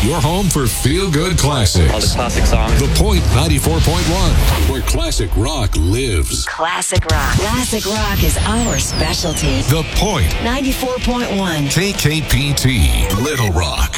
Your home for feel-good classics. All the classic songs. The Point 94.1, where classic rock lives. Classic rock. Classic rock is our specialty. The Point 94.1. KKPT, Little Rock.